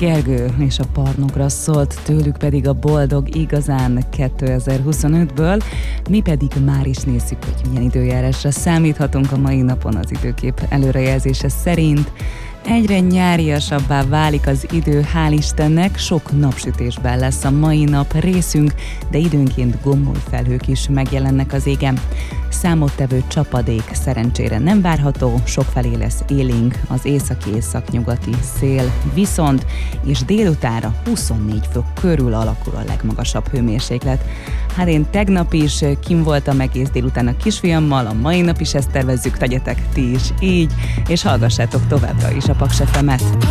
Gergő és a Parnogra szólt, tőlük pedig a Boldog igazán 2025-ből, mi pedig már is nézzük, hogy milyen időjárásra számíthatunk a mai napon az időkép előrejelzése szerint. Egyre nyáriasabbá válik az idő, hál' Istennek, sok napsütésben lesz a mai nap részünk, de időnként gommolyfelhők is megjelennek az égen. Számottevő csapadék szerencsére nem várható, sokfelé lesz élénk az északi-északnyugati szél, viszont és délutánra 24 fok körül alakul a legmagasabb hőmérséklet. Hát én tegnap is kim voltam egész délután a kisfiammal, a mai nap is ezt tervezzük, tegyetek ti is így, és hallgassátok továbbra is a Paks FM-et.